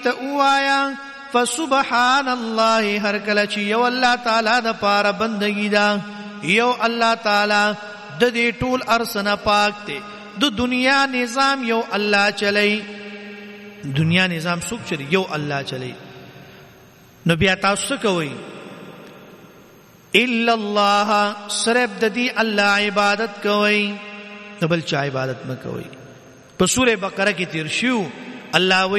توایا فسبحان الله هر کله چې یو الله تعالی د پاره بندگی دا یو الله تعالی د دې ټول ارسنه پاک ته د دنیا نظام یو الله چلی دنیا نظام څوک چلی یو الله چلی نو بیا تاسو کوئ الا الله صرف د دې الله عبادت کوئ بل چا عبادت مکوئ په سوره بقره کې تیر شو الله